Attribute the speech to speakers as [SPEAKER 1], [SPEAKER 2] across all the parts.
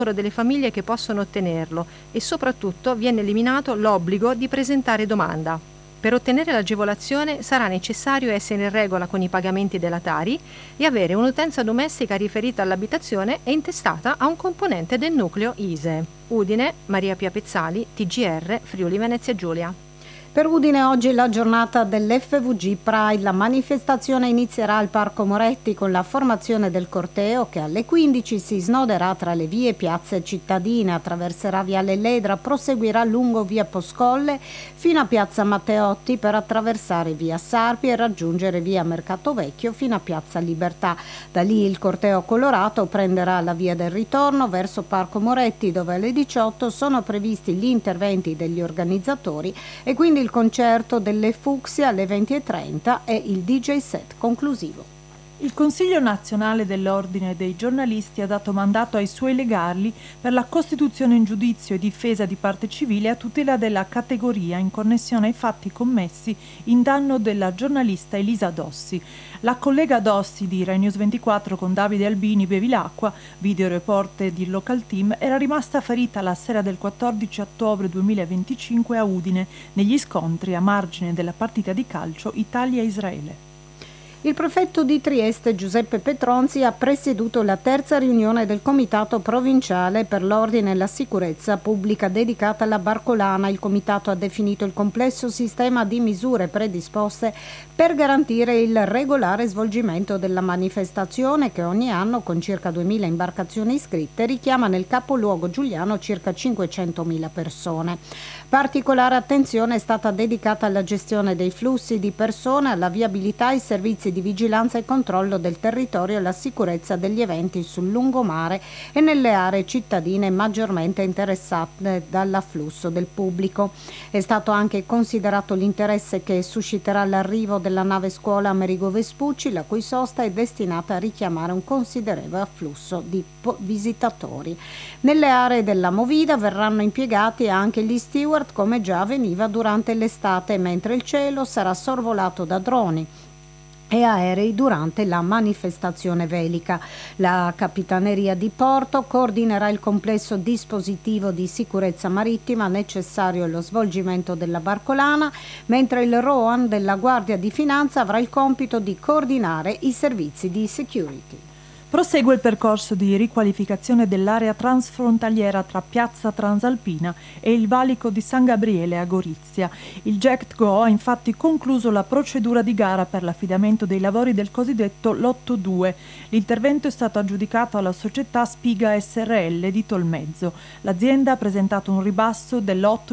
[SPEAKER 1] delle famiglie che possono ottenerlo e soprattutto viene eliminato l'obbligo di presentare domanda. Per ottenere l'agevolazione sarà necessario essere in regola con i pagamenti della Tari e avere un'utenza domestica riferita all'abitazione e intestata a un componente del nucleo ISEE. Udine, Maria Pia Pezzali, TGR, Friuli Venezia Giulia.
[SPEAKER 2] Per Udine oggi è la giornata dell'FVG Pride. La manifestazione inizierà al Parco Moretti con la formazione del corteo che alle 15 si snoderà tra le vie e piazze cittadine, attraverserà Viale Ledra, proseguirà lungo via Poscolle fino a piazza Matteotti per attraversare via Sarpi e raggiungere via Mercato Vecchio fino a piazza Libertà. Da lì il corteo colorato prenderà la via del ritorno verso Parco Moretti, dove alle 18 sono previsti gli interventi degli organizzatori e quindi il concerto delle Fucsia alle 20:30 e il DJ set conclusivo.
[SPEAKER 3] Il Consiglio nazionale dell'Ordine dei giornalisti ha dato mandato ai suoi legali per la costituzione in giudizio e difesa di parte civile a tutela della categoria in connessione ai fatti commessi in danno della giornalista Elisa Dossi. La collega Dossi di Rai News 24 con Davide Albini Bevilacqua, video reporter di Local Team, era rimasta ferita la sera del 14 ottobre 2025 a Udine negli scontri a margine della partita di calcio Italia-Israele.
[SPEAKER 2] Il prefetto di Trieste Giuseppe Petronzi ha presieduto la terza riunione del Comitato Provinciale per l'Ordine e la Sicurezza Pubblica dedicata alla Barcolana. Il Comitato ha definito il complesso sistema di misure predisposte per garantire il regolare svolgimento della manifestazione che ogni anno, con circa 2.000 imbarcazioni iscritte, richiama nel capoluogo giuliano circa 500.000 persone. Particolare attenzione è stata dedicata alla gestione dei flussi di persone, alla viabilità, ai servizi di vigilanza e controllo del territorio e alla sicurezza degli eventi sul lungomare e nelle aree cittadine maggiormente interessate dall'afflusso del pubblico. È stato anche considerato l'interesse che susciterà l'arrivo della nave scuola Amerigo Vespucci, la cui sosta è destinata a richiamare un considerevole afflusso di visitatori. Nelle aree della Movida verranno impiegati anche gli steward, come già avveniva durante l'estate, mentre il cielo sarà sorvolato da droni e aerei durante la manifestazione velica. La Capitaneria di Porto coordinerà il complesso dispositivo di sicurezza marittima necessario allo svolgimento della Barcolana, mentre il ROAN della Guardia di Finanza avrà il compito di coordinare i servizi di security.
[SPEAKER 3] Prosegue il percorso di riqualificazione dell'area transfrontaliera tra Piazza Transalpina e il valico di San Gabriele a Gorizia. Il GECTGO ha infatti concluso la procedura di gara per l'affidamento dei lavori del cosiddetto Lotto 2. L'intervento è stato aggiudicato alla società Spiga SRL di Tolmezzo. L'azienda ha presentato un ribasso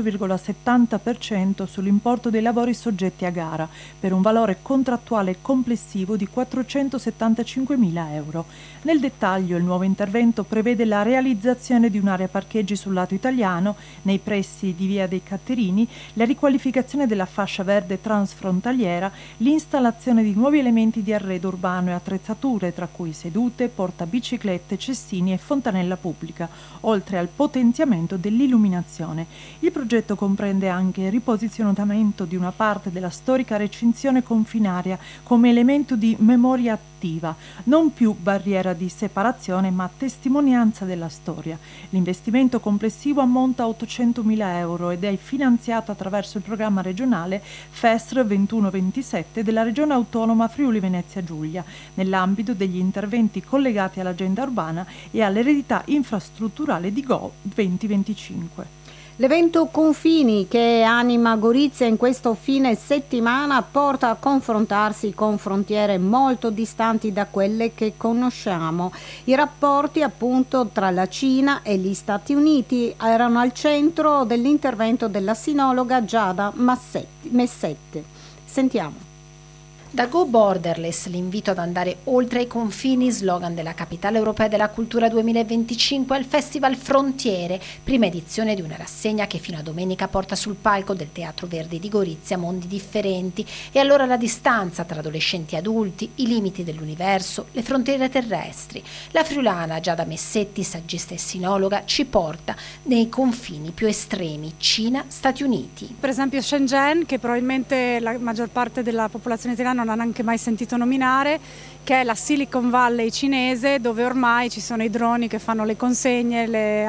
[SPEAKER 3] dell'8,70% sull'importo dei lavori soggetti a gara, per un valore contrattuale complessivo di 475.000 euro. Nel dettaglio, il nuovo intervento prevede la realizzazione di un'area parcheggi sul lato italiano, nei pressi di Via dei Caterini, la riqualificazione della fascia verde transfrontaliera, l'installazione di nuovi elementi di arredo urbano e attrezzature, tra cui sedute, portabiciclette, cestini e fontanella pubblica, oltre al potenziamento dell'illuminazione. Il progetto comprende anche il riposizionamento di una parte della storica recinzione confinaria come elemento di memoria attiva, non più barriera di separazione ma testimonianza della storia. L'investimento complessivo ammonta a 800.000 euro ed è finanziato attraverso il programma regionale FESR 21-27 della Regione Autonoma Friuli Venezia Giulia, nell'ambito degli interventi collegati all'agenda urbana e all'eredità infrastrutturale di GO 2025.
[SPEAKER 2] L'evento Confini, che anima Gorizia in questo fine settimana, porta a confrontarsi con frontiere molto distanti da quelle che conosciamo. I rapporti appunto tra la Cina e gli Stati Uniti erano al centro dell'intervento della sinologa Giada Messette. Sentiamo.
[SPEAKER 4] Da Go Borderless, l'invito ad andare oltre i confini, slogan della Capitale Europea della Cultura 2025 al Festival Frontiere, prima edizione di una rassegna che fino a domenica porta sul palco del Teatro Verdi di Gorizia mondi differenti e allora la distanza tra adolescenti e adulti, i limiti dell'universo, le frontiere terrestri. La friulana Giada Messetti, saggista e sinologa, ci porta nei confini più estremi, Cina, Stati Uniti.
[SPEAKER 5] Per esempio Shenzhen, che probabilmente la maggior parte della popolazione italiana non hanno anche mai sentito nominare, che è la Silicon Valley cinese, dove ormai ci sono i droni che fanno le consegne,